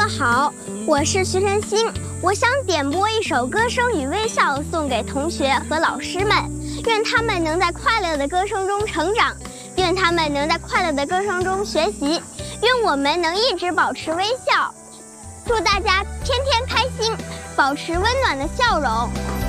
好，我是徐晨星，我想点播一首《歌声与微笑》送给同学和老师们，愿他们能在快乐的歌声中成长，愿他们能在快乐的歌声中学习，愿我们能一直保持微笑。祝大家天天开心，保持温暖的笑容。